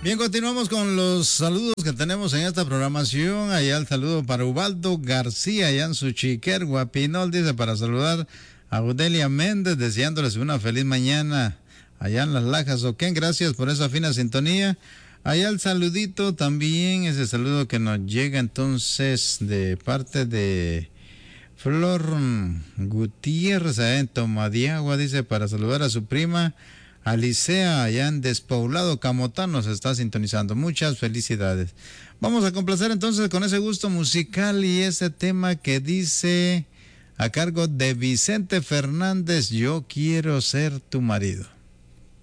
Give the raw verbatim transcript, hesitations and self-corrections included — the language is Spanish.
Bien, continuamos con los saludos que tenemos en esta programación. Allá el saludo para Ubaldo García, allá en Suchiquer, Guapinol, dice para saludar a Odelia Méndez, deseándoles una feliz mañana allá en Las Lajas. Ok, gracias por esa fina sintonía. Allá el saludito también, ese saludo que nos llega entonces de parte de Flor Gutiérrez, allá en Tomadiagua, dice para saludar a su prima Alicea, allá en Despoblado Camotán, nos está sintonizando. Muchas felicidades. Vamos a complacer entonces con ese gusto musical y ese tema que dice a cargo de Vicente Fernández, Yo quiero ser tu marido.